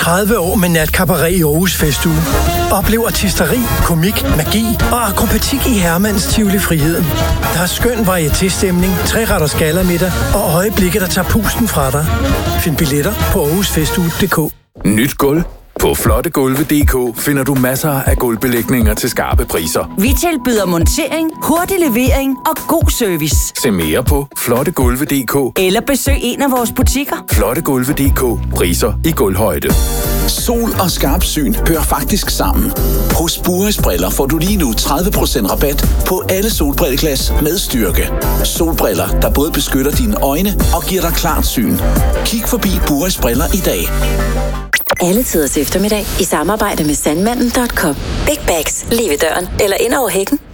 30 år med natkabaret i Aarhus Festuge. Oplev artisteri, komik, magi og akrobatik i Hermans Tivoli Friheden. Der er skøn varieté-stemning, 3-retters gallamiddag og øjeblikke, der tager pusten fra dig. Find billetter på aarhusfestuge.dk. Nyt gulv. På flottegulve.dk finder du masser af gulvbelægninger til skarpe priser. Vi tilbyder montering, hurtig levering og god service. Se mere på flottegulve.dk Eller besøg en af vores butikker. Flottegulve.dk. Priser i gulvhøjde. Sol og skarpt syn hører faktisk sammen. Hos Buris Briller får du lige nu 30% rabat på alle solbrilleglas med styrke. Solbriller, der både beskytter dine øjne og giver dig klart syn. Kig forbi Buris Briller i dag. Alle tiders eftermiddag i samarbejde med Sandmanden.com. Big bags lige ved døren eller ind over hækken.